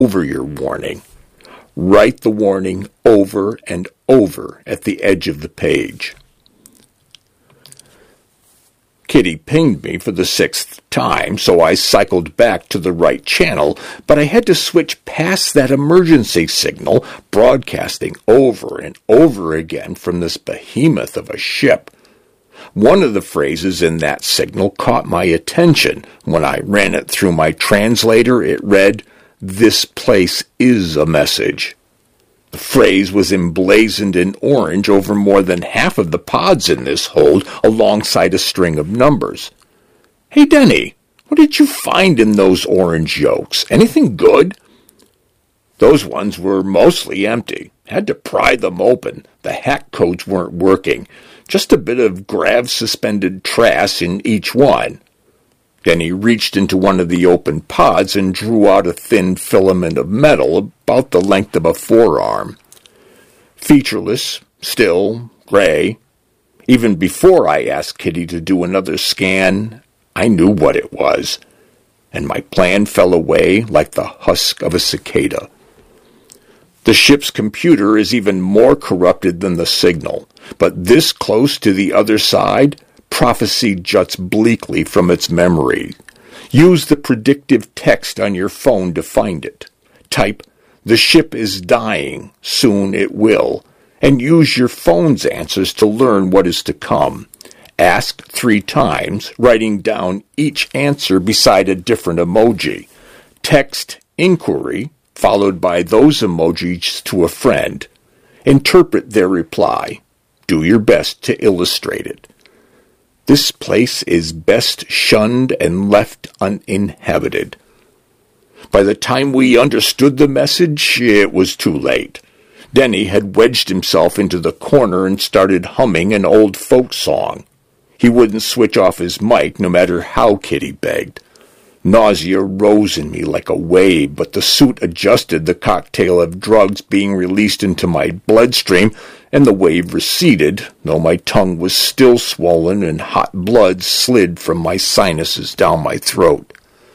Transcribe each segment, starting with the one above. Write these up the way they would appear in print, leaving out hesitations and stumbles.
over your warning. Write the warning over and over at the edge of the page. Kitty pinged me for the 6th time, so I cycled back to the right channel, but I had to switch past that emergency signal, broadcasting over and over again from this behemoth of a ship. One of the phrases in that signal caught my attention. When I ran it through my translator, it read, "This place is a message." The phrase was emblazoned in orange over more than half of the pods in this hold, alongside a string of numbers. "Hey, Denny, what did you find in those orange yolks? Anything good?" Those ones were mostly empty. Had to pry them open. The hack codes weren't working. Just a bit of grav-suspended trash in each one. Then he reached into one of the open pods and drew out a thin filament of metal about the length of a forearm. Featureless, still, gray. Even before I asked Kitty to do another scan, I knew what it was, and my plan fell away like the husk of a cicada. The ship's computer is even more corrupted than the signal, but this close to the other side, prophecy juts bleakly from its memory. Use the predictive text on your phone to find it. Type, "The ship is dying, soon it will," and use your phone's answers to learn what is to come. Ask 3 times, writing down each answer beside a different emoji. Text inquiry, followed by those emojis to a friend. Interpret their reply. Do your best to illustrate it. This place is best shunned and left uninhabited. By the time we understood the message, it was too late. Denny had wedged himself into the corner and started humming an old folk song. He wouldn't switch off his mic no matter how Kitty begged. Nausea rose in me like a wave, but the suit adjusted the cocktail of drugs being released into my bloodstream, and the wave receded, though my tongue was still swollen and hot blood slid from my sinuses down my throat.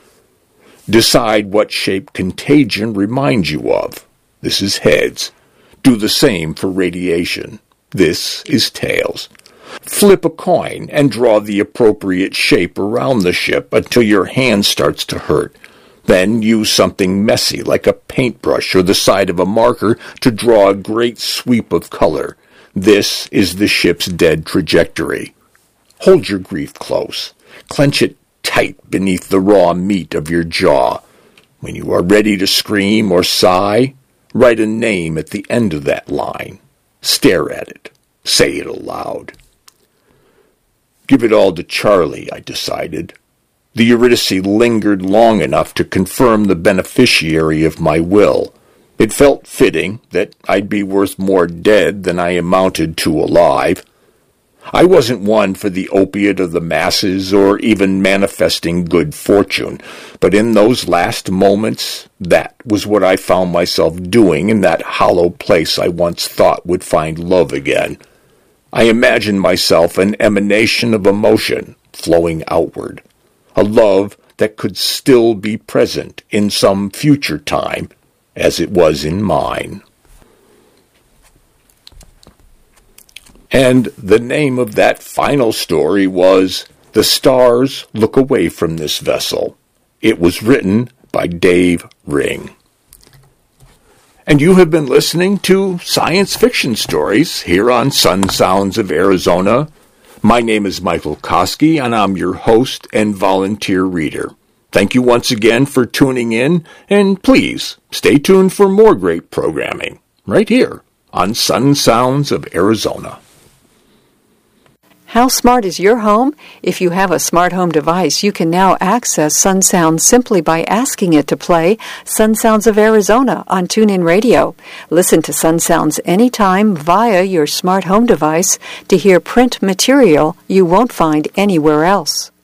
Decide what shape contagion reminds you of. This is heads. Do the same for radiation. This is tails. Flip a coin and draw the appropriate shape around the ship until your hand starts to hurt. Then use something messy like a paintbrush or the side of a marker to draw a great sweep of color. This is the ship's dead trajectory. Hold your grief close. Clench it tight beneath the raw meat of your jaw. When you are ready to scream or sigh, write a name at the end of that line. Stare at it. Say it aloud. Give it all to Charlie, I decided. The Eurydice lingered long enough to confirm the beneficiary of my will. It felt fitting that I'd be worth more dead than I amounted to alive. I wasn't one for the opiate of the masses or even manifesting good fortune, but in those last moments, that was what I found myself doing in that hollow place I once thought would find love again. I imagined myself an emanation of emotion flowing outward, a love that could still be present in some future time, as it was in mine. And the name of that final story was The Stars Look Away from This Vessel. It was written by Dave Ring. And you have been listening to Science Fiction Stories here on Sun Sounds of Arizona. My name is Michael Koski, and I'm your host and volunteer reader. Thank you once again for tuning in, and please stay tuned for more great programming right here on Sun Sounds of Arizona. How smart is your home? If you have a smart home device, you can now access Sun Sounds simply by asking it to play Sun Sounds of Arizona on TuneIn Radio. Listen to Sun Sounds anytime via your smart home device to hear print material you won't find anywhere else.